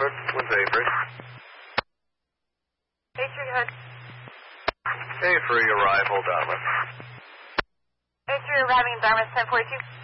Dartmouth with Avery. A3 Hood. A3 arrival, Dartmouth. A3 arriving Dartmouth 1042.